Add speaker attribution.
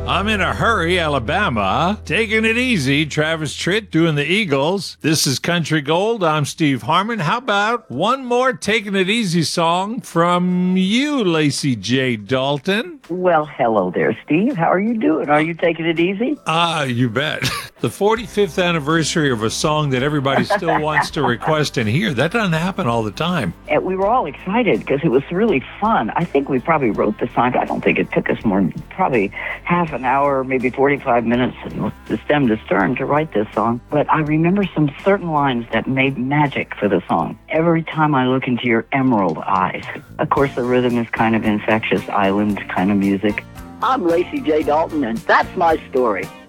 Speaker 1: I'm in a hurry, Alabama. Taking it easy, Travis Tritt doing the Eagles. This is Country Gold. I'm Steve Harmon. How about one more Taking It Easy song from you, Lacey J. Dalton?
Speaker 2: Well, hello there, Steve. How are you doing? Are you taking it easy?
Speaker 1: You bet. The 45th anniversary of a song that everybody still wants to request and hear. That doesn't happen all the time.
Speaker 2: And we were all excited because it was really fun. I think we probably wrote the song. I don't think it took us more than probably half an hour, maybe 45 minutes, to stem to stern to write this song. But I remember some certain lines that made magic for the song. Every time I look into your emerald eyes. Of course, the rhythm is kind of infectious, island kind of music. I'm Lacey J. Dalton, and that's my story.